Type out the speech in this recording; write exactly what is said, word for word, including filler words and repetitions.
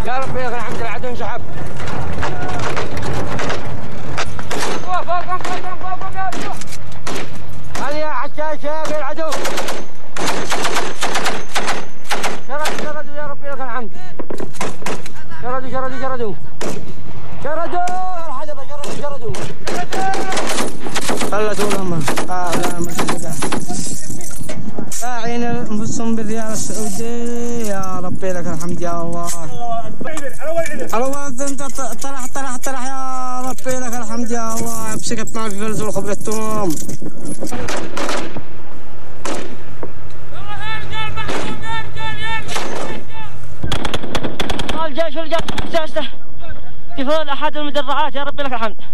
يا رب لك الحمد العدو انسحب. فوق فوق فوق فوق فوق يا عدو. هذه يا حشاش يا العدو. شردوا شردوا يا رب لك الحمد. شردوا شردوا شردوا. شردوا الحدبة شردوا شردوا. خلتوا لهم. آه لا مرتبطة. داعين انفسهم بالريال السعودي يا ربي لك الحمد يا الله. على ولد انت طرح طرح طرح يا ربي لك الحمد يا الله. مسكت معك فلز وخبرتهم. الجيش والجيش دفاع احد المدرعات يا ربي لك الحمد.